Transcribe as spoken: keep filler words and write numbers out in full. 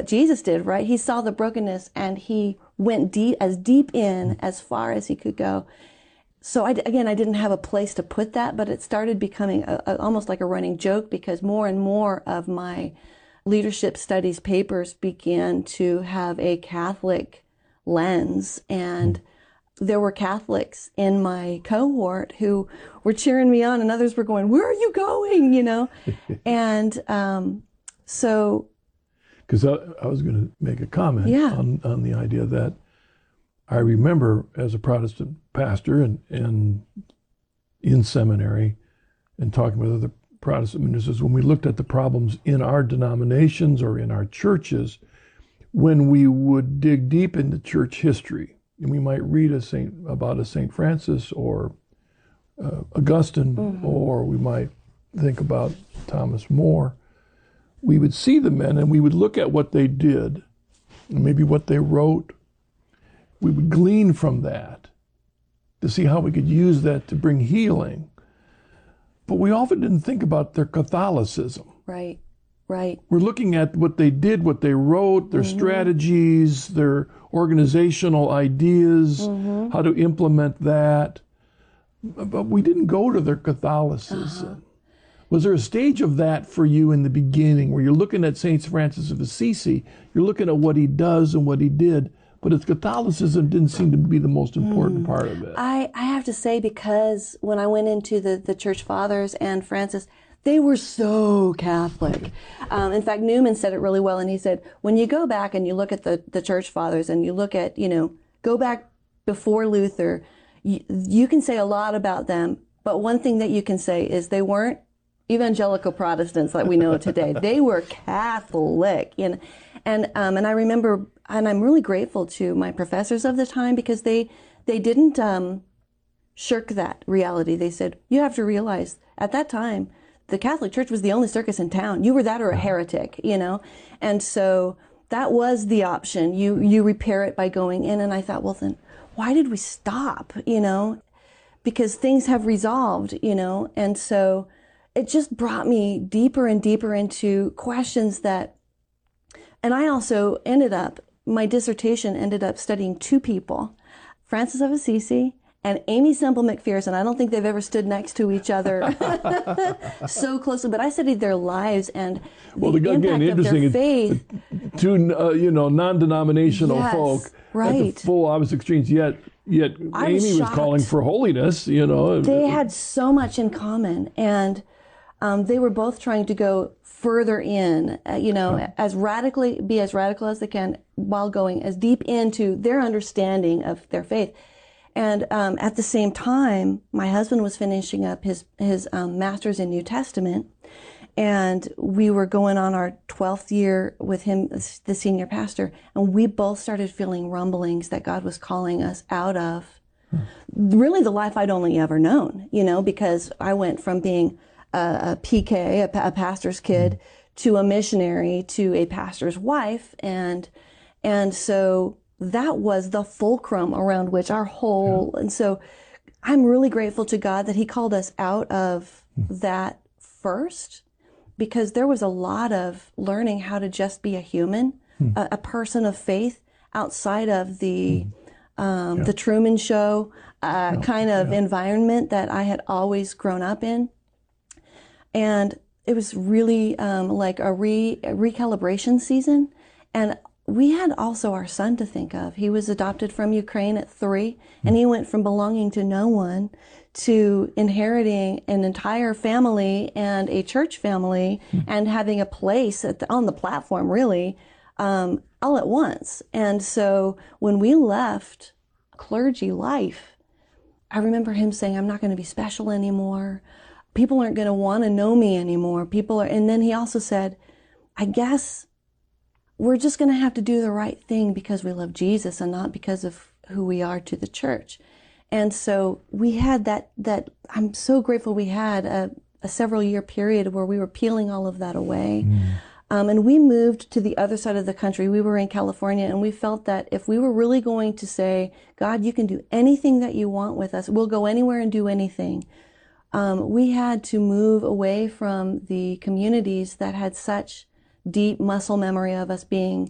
what Jesus did, right? He saw the brokenness and he went deep, as deep in, as far as he could go. So I, again, I didn't have a place to put that, but it started becoming a, a, almost like a running joke, because more and more of my leadership studies papers began to have a Catholic lens, and there were Catholics in my cohort who were cheering me on, and others were going, "Where are you going?" You know, and um, so. Because I, I was going to make a comment yeah. on, on the idea that I remember as a Protestant pastor and, and in seminary and talking with other Protestant ministers, when we looked at the problems in our denominations or in our churches, when we would dig deep into church history, and we might read a saint about a Saint Francis or uh, Augustine, mm-hmm. or we might think about Thomas More, we would see the men and we would look at what they did, and maybe what they wrote. We would glean from that to see how we could use that to bring healing. But we often didn't think about their Catholicism. Right, right. We're looking at what they did, what they wrote, their mm-hmm. strategies, their organizational ideas, mm-hmm. how to implement that. But we didn't go to their Catholicism. Uh-huh. Was there a stage of that for you in the beginning where you're looking at Saint Francis of Assisi, you're looking at what he does and what he did, but his Catholicism didn't seem to be the most important mm. part of it? I, I have to say, because when I went into the, the Church Fathers and Francis, they were so Catholic. Um, in fact, Newman said it really well, and he said, when you go back and you look at the, the Church Fathers and you look at, you know, go back before Luther, you, you can say a lot about them, but one thing that you can say is they weren't evangelical Protestants like we know today. They were Catholic. You know? And um, and I remember, and I'm really grateful to my professors of the time, because they they didn't um, shirk that reality. They said, you have to realize, at that time, the Catholic Church was the only circus in town. You were that or a heretic, you know? And so that was the option. You, you repair it by going in. And I thought, well, then why did we stop, you know? Because things have resolved, you know? And so it just brought me deeper and deeper into questions that, and I also ended up, my dissertation ended up studying two people, Francis of Assisi and Aimee Semple McPherson. I don't think they've ever stood next to each other so closely, but I studied their lives and the well, the, impact again, of their faith. Two, uh, you know, non-denominational yes, folk right. at the full opposite extremes, yet Yet Aimee was, was calling for holiness, you know. They had so much in common, and um, they were both trying to go further in, uh, you know, yeah. as radically, be as radical as they can while going as deep into their understanding of their faith. And um, at the same time, my husband was finishing up his, his um, master's in New Testament, and we were going on our twelfth year with him, the senior pastor, and we both started feeling rumblings that God was calling us out of hmm. really the life I'd only ever known, you know, because I went from being a, a P K, a, a pastor's kid, hmm. to a missionary, to a pastor's wife, and and so that was the fulcrum around which our whole, yeah. and so I'm really grateful to God that He called us out of hmm. that first, because there was a lot of learning how to just be a human, hmm. a, a person of faith outside of the hmm. um, yeah. the Truman Show uh, yeah. kind of yeah. environment that I had always grown up in. And it was really um, like a, re, a recalibration season. And we had also our son to think of. He was adopted from Ukraine at three, hmm. and he went from belonging to no one to inheriting an entire family and a church family hmm. and having a place at the, on the platform, really, um, all at once. And so when we left clergy life, I remember him saying, I'm not going to be special anymore. People aren't going to want to know me anymore. People are, and then he also said, I guess we're just going to have to do the right thing because we love Jesus and not because of who we are to the church. And so we had that, that I'm so grateful we had a, a several year period where we were peeling all of that away. Mm. Um, and we moved to the other side of the country. We were in California, and we felt that if we were really going to say, God, you can do anything that you want with us, we'll go anywhere and do anything. Um, we had to move away from the communities that had such deep muscle memory of us being